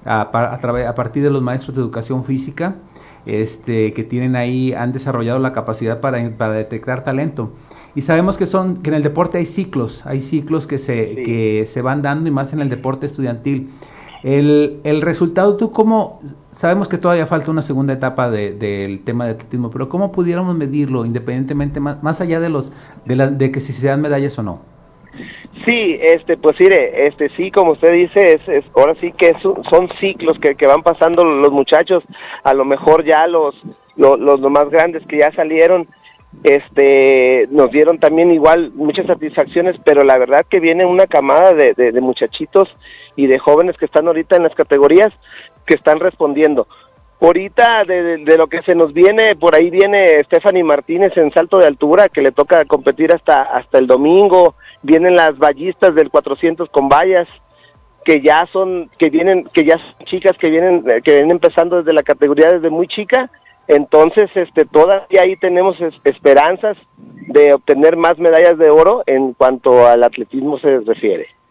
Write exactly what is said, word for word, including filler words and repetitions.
a, a, a partir de los maestros de educación física, este, que tienen ahí, han desarrollado la capacidad para, para detectar talento. Y sabemos que son que en el deporte hay ciclos, hay ciclos que se, sí. que se van dando, y más en el deporte estudiantil. El, el resultado, ¿tú cómo? Sabemos que todavía falta una segunda etapa de, del tema de atletismo, pero ¿cómo pudiéramos medirlo independientemente, más, más allá de los de, la, de que si se dan medallas o no? Sí, este, pues mire, este, sí, como usted dice, es, es ahora sí que es, son ciclos que, que van pasando los muchachos. A lo mejor ya los, los, los más grandes que ya salieron, este, nos dieron también igual muchas satisfacciones, pero la verdad que viene una camada de, de, de muchachitos y de jóvenes que están ahorita en las categorías que están respondiendo. Ahorita de, de, de lo que se nos viene, por ahí viene Stephanie Martínez en salto de altura, que le toca competir hasta hasta el domingo. Vienen las ballistas del cuatrocientos con vallas, que ya son, que vienen, que ya son chicas que vienen, que vienen empezando desde la categoría desde muy chica. Entonces, este, todavía ahí tenemos es, esperanzas de obtener más medallas de oro en cuanto al atletismo se refiere.